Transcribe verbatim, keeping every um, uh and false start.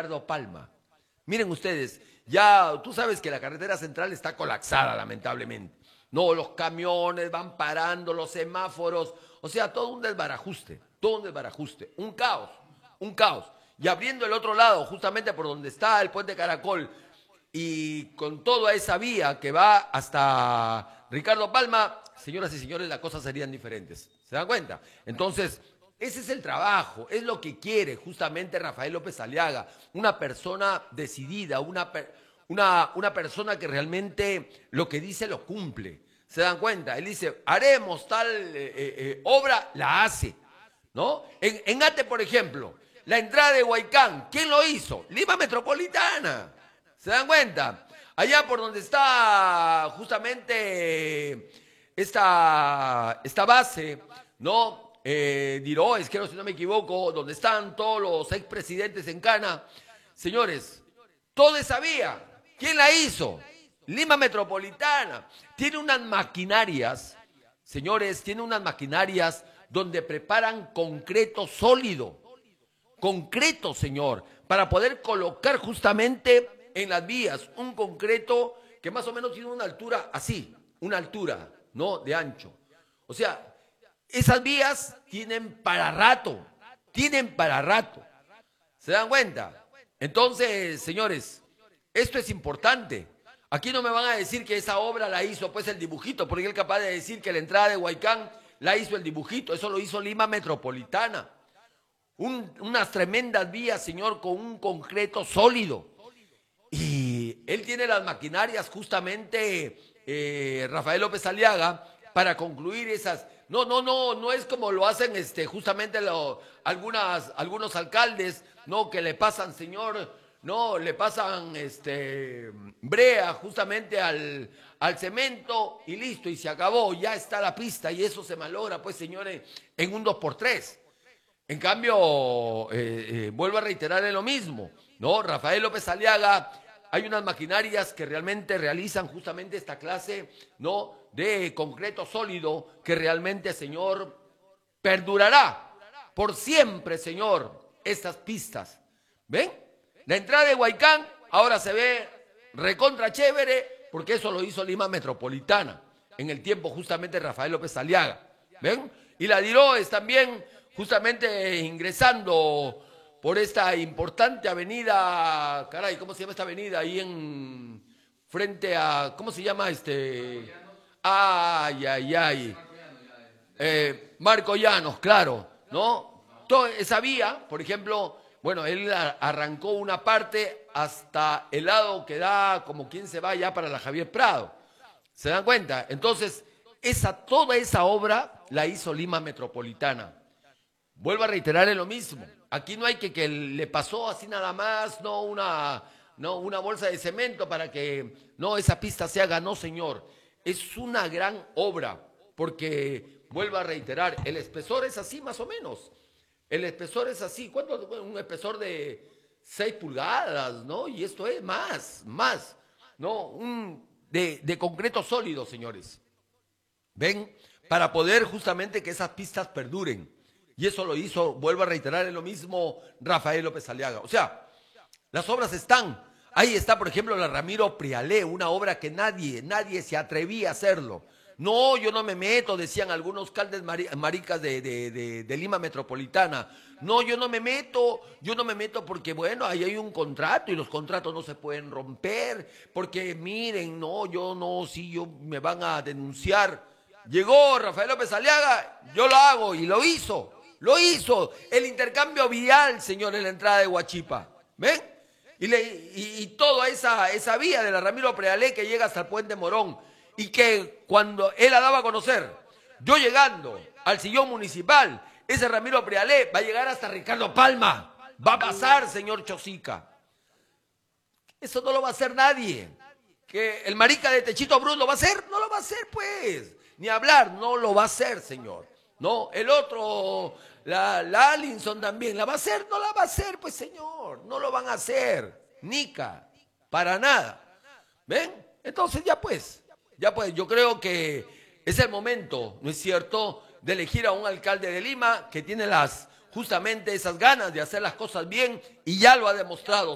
Ricardo Palma. Miren ustedes, ya tú sabes que la carretera central está colapsada, lamentablemente. No, los camiones van parando, los semáforos, o sea, todo un desbarajuste, todo un desbarajuste, un caos, un caos. Y abriendo el otro lado, justamente por donde está el puente Caracol, y con toda esa vía que va hasta Ricardo Palma, señoras y señores, las cosas serían diferentes. ¿Se dan cuenta? Entonces, ese es el trabajo, es lo que quiere justamente Rafael López Aliaga, una persona decidida, una, una, una persona que realmente lo que dice lo cumple. ¿Se dan cuenta? Él dice, haremos tal eh, eh, obra, la hace. ¿No? En, en Ate, por ejemplo, la entrada de Huaycán, ¿quién lo hizo? Lima Metropolitana. ¿Se dan cuenta? Allá por donde está justamente esta, esta base, ¿no? Eh, Diroes, creo si no me equivoco, donde están todos los expresidentes en Cana. Señores, toda esa vía, ¿quién la hizo? Lima Metropolitana. Tiene unas maquinarias, señores, tiene unas maquinarias donde preparan concreto sólido. Concreto, señor, para poder colocar justamente en las vías un concreto que más o menos tiene una altura así, una altura, ¿no? De ancho. O sea, esas vías tienen para rato, tienen para rato. ¿Se dan cuenta? Entonces, señores, esto es importante. Aquí no me van a decir que esa obra la hizo pues el dibujito, porque él es capaz de decir que la entrada de Huaycán la hizo el dibujito. Eso lo hizo Lima Metropolitana. Un, unas tremendas vías, señor, con un concreto sólido. Y él tiene las maquinarias justamente, eh, Rafael López Aliaga, para concluir esas. No, no, no, no es como lo hacen este, justamente lo, algunas, algunos alcaldes, no, que le pasan, señor, no, le pasan este, brea justamente al, al cemento y listo, y se acabó, ya está la pista, y eso se malogra, pues, señores, en un dos por tres. En cambio, eh, eh, vuelvo a reiterar en lo mismo, ¿no? Rafael López Aliaga, hay unas maquinarias que realmente realizan justamente esta clase, ¿no?, de concreto sólido que realmente, señor, perdurará por siempre, señor, estas pistas. ¿Ven? La entrada de Huaycán ahora se ve recontra chévere porque eso lo hizo Lima Metropolitana en el tiempo justamente de Rafael López Aliaga. ¿Ven? Y la Diroes también justamente ingresando por esta importante avenida, caray, ¿cómo se llama esta avenida? Ahí en frente a, ¿cómo se llama este? Ay, ay, ay. Eh, Marco Llanos, claro, ¿no? Toda esa vía, por ejemplo, bueno, él arrancó una parte hasta el lado que da como quien se va ya para la Javier Prado. ¿Se dan cuenta? Entonces, esa, toda esa obra la hizo Lima Metropolitana. Vuelvo a reiterar en lo mismo. Aquí no hay que que le pasó así nada más, no una, no una bolsa de cemento para que no esa pista se haga, no, señor. Es una gran obra, porque vuelvo a reiterar, el espesor es así más o menos. El espesor es así. ¿Cuánto? Un espesor de seis pulgadas, ¿no? Y esto es más, más, ¿no? Un de, de concreto sólido, señores. ¿Ven? Para poder justamente que esas pistas perduren. Y eso lo hizo, vuelvo a reiterar, en lo mismo Rafael López Aliaga. O sea, las obras están. Ahí está, por ejemplo, la Ramiro Prialé, una obra que nadie, nadie se atrevía a hacerlo. No, yo no me meto, decían algunos alcaldes maricas de, de, de, de Lima Metropolitana. No, yo no me meto, yo no me meto porque, bueno, ahí hay un contrato y los contratos no se pueden romper. Porque, miren, no, yo no, sí, yo me van a denunciar. Llegó Rafael López Aliaga, yo lo hago y lo hizo. Lo hizo. El intercambio vial, señor, en la entrada de Huachipa. ¿Ven? Y, le, y, y toda esa, esa vía de la Ramiro Prialé que llega hasta el Puente Morón. Y que cuando él la daba a conocer, yo llegando al sillón municipal, ese Ramiro Prialé va a llegar hasta Ricardo Palma. Va a pasar, señor Chosica. Eso no lo va a hacer nadie. Que el marica de Techito Bruno lo va a hacer, no lo va a hacer, pues. Ni hablar, no lo va a hacer, señor. No, el otro, la, la Allinson también, ¿la va a hacer? No la va a hacer, pues, señor. No lo van a hacer. Nica, para nada. ¿Ven? Entonces ya pues. Ya pues, yo creo que es el momento, ¿no es cierto?, de elegir a un alcalde de Lima que tiene las justamente esas ganas de hacer las cosas bien y ya lo ha demostrado.